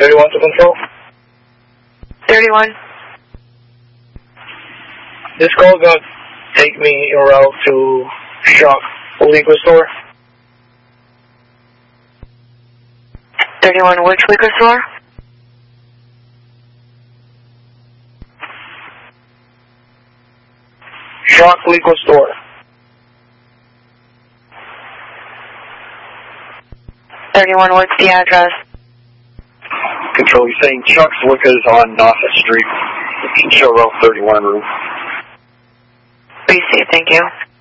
31 to control. 31. This call got take me en route to Shock Liquor Store. 31, which liquor store? Shock Liquor Store. What's the address? Control, you're saying Chuck's Liquors on Norfolk Street. Show row 31 room. Appreciate it, thank you.